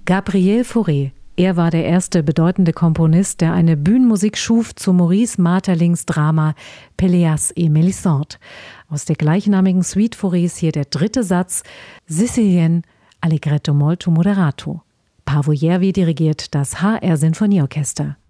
Gabriel Fauré. Er war der erste bedeutende Komponist, der eine Bühnenmusik schuf zu Maurice Maeterlinck's Drama Pelléas et Mélisande. Aus der gleichnamigen Suite Faurés hier der dritte Satz, Sicilienne allegretto molto moderato. Paavo Järvi dirigiert das HR Sinfonieorchester.